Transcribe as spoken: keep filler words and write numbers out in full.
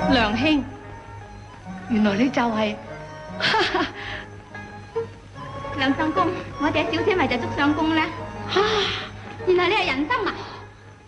梁兄，原來你就係、是、 梁相公，我哋小姐咪就捉相公啦。 啊！ 原來你係人參啊！